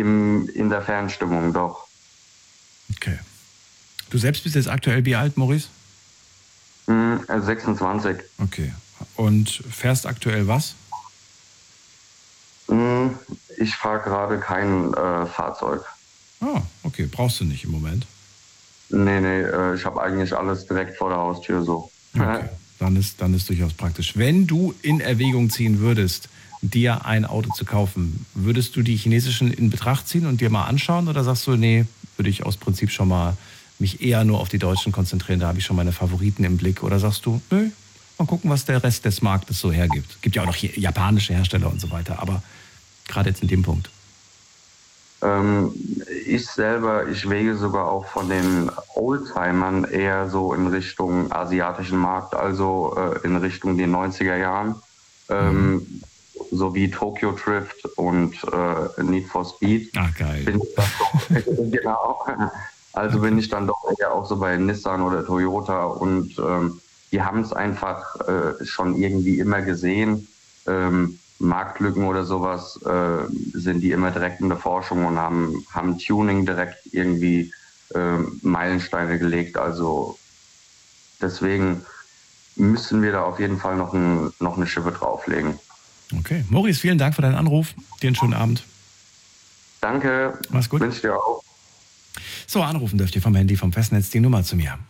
in der Fernstimmung, doch. Okay. Du selbst bist jetzt aktuell wie alt, Maurice? 26. Okay. Und fährst aktuell was? Ich fahre gerade kein Fahrzeug. Ah, okay. Brauchst du nicht im Moment? Nee, ich habe eigentlich alles direkt vor der Haustür so. Okay. Dann ist durchaus praktisch. Wenn du in Erwägung ziehen würdest, dir ein Auto zu kaufen, würdest du die chinesischen in Betracht ziehen und dir mal anschauen? Oder sagst du, nee, würde ich aus Prinzip schon mal mich eher nur auf die Deutschen konzentrieren, da habe ich schon meine Favoriten im Blick? Oder sagst du, nö, mal gucken, was der Rest des Marktes so hergibt. Gibt ja auch noch japanische Hersteller und so weiter, aber gerade jetzt in dem Punkt. Ich wäge sogar auch von den Oldtimern eher so in Richtung asiatischen Markt, also in Richtung den 90er Jahren. So wie Tokyo Drift und Need for Speed. Ach, geil. Genau. Also bin ich dann doch eher auch so bei Nissan oder Toyota und die haben es einfach schon irgendwie immer gesehen. Marktlücken oder sowas sind die immer direkt in der Forschung und haben Tuning direkt irgendwie Meilensteine gelegt. Also deswegen müssen wir da auf jeden Fall noch eine Schippe drauflegen. Okay. Maurice, vielen Dank für deinen Anruf. Dir einen schönen Abend. Danke. Mach's gut. Wünsche dir auch. So, anrufen dürft ihr vom Handy, vom Festnetz die Nummer zu mir.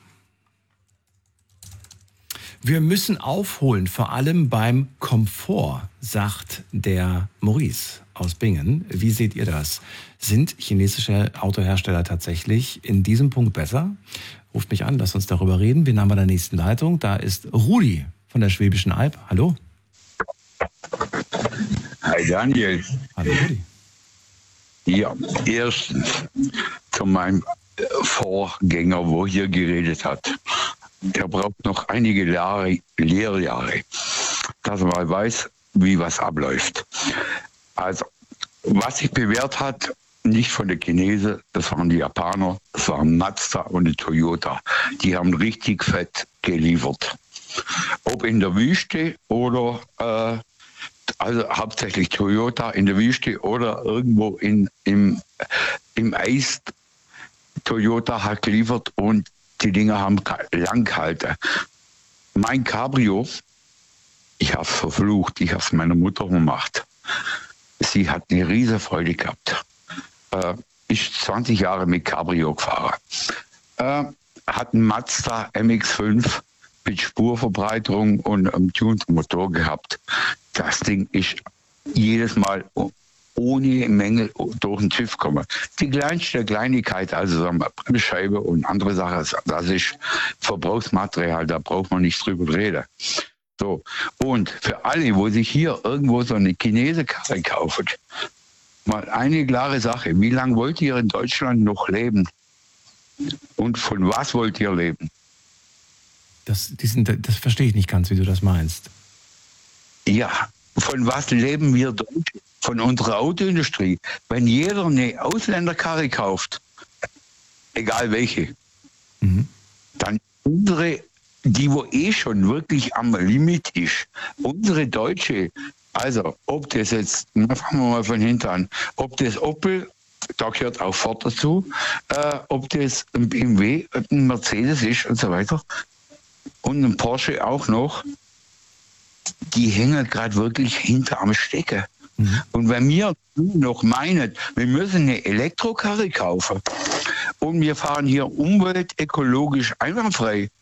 Wir müssen aufholen, vor allem beim Komfort, sagt der Maurice aus Bingen. Wie seht ihr das? Sind chinesische Autohersteller tatsächlich in diesem Punkt besser? Ruft mich an, lasst uns darüber reden. Wir haben bei der nächsten Leitung. Da ist Rudi von der Schwäbischen Alb. Hallo. Hi Daniel. Hallo Rudi. Ja, erstens zu meinem Vorgänger, wo hier geredet hat. Der braucht noch einige Lehrjahre, dass er mal weiß, wie was abläuft. Also, was sich bewährt hat, nicht von den Chinesen, das waren die Japaner, das waren Mazda und die Toyota. Die haben richtig fett geliefert. Ob in der Wüste oder, also hauptsächlich Toyota in der Wüste oder irgendwo im Eis. Toyota hat geliefert und die Dinger haben lang gehalten. Mein Cabrio, ich habe es verflucht, ich habe es meiner Mutter gemacht. Sie hat eine riesige Freude gehabt. Ist 20 Jahre mit Cabrio gefahren. Hat einen Mazda MX-5 mit Spurverbreiterung und einem Tuned-Motor gehabt. Das Ding ist jedes Mal ohne Mängel durch den TÜV kommen. Die kleinste Kleinigkeit, also sagen wir Bremsscheibe und andere Sachen, das ist Verbrauchsmaterial, da braucht man nicht drüber reden. So. Und für alle, wo sich hier irgendwo so eine Chinesenkarre kaufen, mal eine klare Sache, wie lange wollt ihr in Deutschland noch leben? Und von was wollt ihr leben? Das verstehe ich nicht ganz, wie du das meinst. Ja, von was leben wir Deutsche? Von unserer Autoindustrie. Wenn jeder eine Ausländerkarre kauft, egal welche, dann unsere, die wo schon wirklich am Limit ist, unsere Deutsche, also ob das jetzt, fangen wir mal von hinten an, ob das Opel, da gehört auch Ford dazu, ob das ein BMW, ein Mercedes ist und so weiter und ein Porsche auch noch, die hängen gerade wirklich hinter am Stecken. Und wenn wir noch meinen, wir müssen eine Elektrokarre kaufen und wir fahren hier umweltökologisch einwandfrei.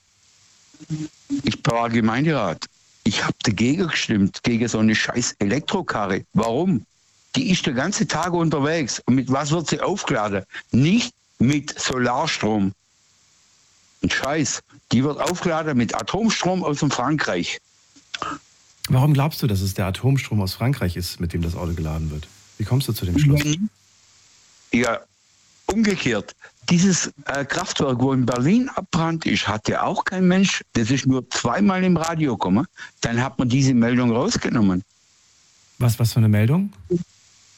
Ich war Gemeinderat. Ich habe dagegen gestimmt, gegen so eine scheiß Elektrokarre. Warum? Die ist den ganzen Tag unterwegs. Und mit was wird sie aufgeladen? Nicht mit Solarstrom. Ein Scheiß. Die wird aufgeladen mit Atomstrom aus dem Frankreich. Warum glaubst du, dass es der Atomstrom aus Frankreich ist, mit dem das Auto geladen wird? Wie kommst du zu dem Schluss? Ja, umgekehrt. Dieses Kraftwerk, wo in Berlin abbrannt ist, hatte auch kein Mensch. Das ist nur zweimal im Radio gekommen. Dann hat man diese Meldung rausgenommen. Was für eine Meldung?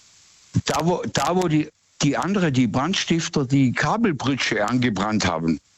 Da wo die Brandstifter die Kabelbritsche angebrannt haben.